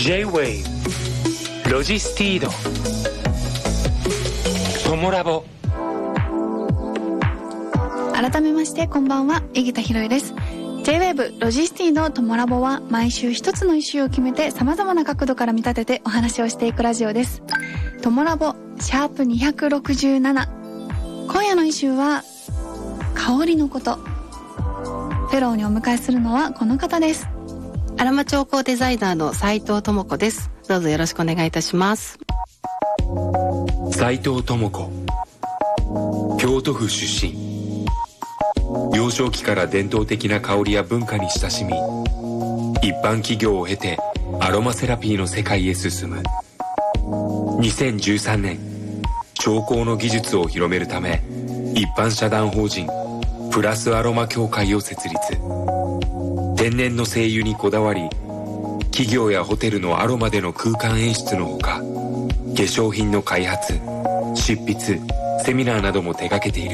J-Wave ロジスティードトモラボ。 改めましてこんばんは、井桁弘恵です。 J-Wave ロジスティのトモラボは毎週一つのイシューを決めて様々な角度から見立ててお話をしていくラジオです。トモラボシャープ267、今夜のイシューは香りのこと。フェローにお迎えするのはこの方です。 アロマ調香デザイナーの斉藤智子です。どうぞよろしくお願いいたします。 斉藤智子、京都府出身。幼少期から伝統的な香りや文化に親しみ、一般企業を経てアロマセラピーの世界へ進む。2013年、調香の技術を広めるため一般社団法人プラスアロマ協会を設立。天然の精油にこだわり、企業やホテルのアロマでの空間演出のほか、化粧品の開発、執筆、セミナーなども手掛けている。